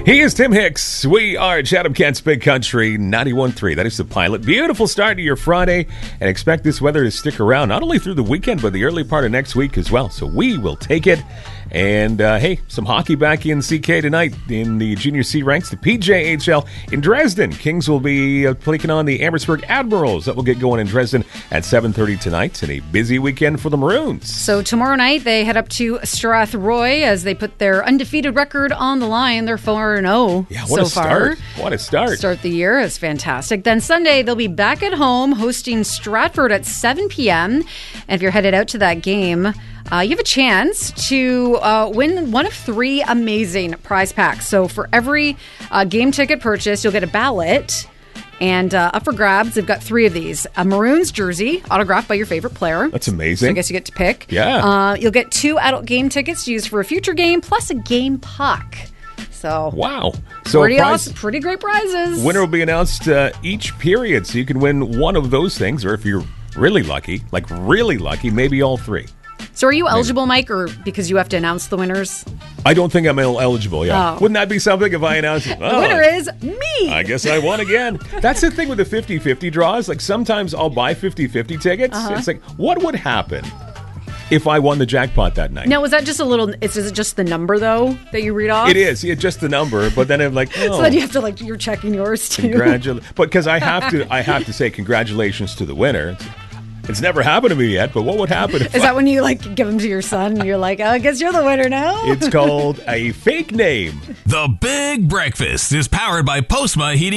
He is Tim Hicks. We are Chatham-Kent's Big Country 91.3. That is the pilot. Beautiful start to your Friday, and expect this weather to stick around not only through the weekend, but the early part of next week as well. So we will take it. And, hey, some hockey back in CK tonight in the Junior C ranks. The PJHL in Dresden. Kings will be taking on the Amherstburg Admirals. That will get going in Dresden at 7:30 tonight. And a busy weekend for the Maroons. So tomorrow night, they head up to Strathroy as they put their undefeated record on the line. They're 4-0 what so a start. What a start. Start the year is fantastic. Then Sunday, they'll be back at home hosting Stratford at 7 p.m. And if you're headed out to that game, you have a chance to win one of 3 amazing prize packs. So for every game ticket purchase, you'll get a ballot. And up for grabs, they've got 3 of these. A Maroons jersey, autographed by your favorite player. That's amazing. So I guess you get to pick. Yeah. You'll get 2 adult game tickets to use for a future game, plus a game puck. So wow. So pretty awesome, pretty great prizes. Winner will be announced each period, so you can win one of those things, or if you're really lucky, maybe all 3. So are you eligible, Mike, or because you have to announce the winners? I don't think I'm eligible, yeah. Oh. Wouldn't that be something if I announced it? The winner is me! I guess I won again. That's the thing with the 50-50 draws. Like, sometimes I'll buy 50-50 tickets. It's like, what would happen if I won the jackpot that night? Now, is that just is it just the number, though, that you read off? It is. Yeah, just the number. But then I'm like, oh. So then you have to, you're checking yours, too. But because I have to say congratulations to the winner. It's never happened to me yet, but what would happen if Is that when you, give them to your son and you're like, oh, I guess you're the winner now? It's called a fake name. The Big Breakfast is powered by Postma Heating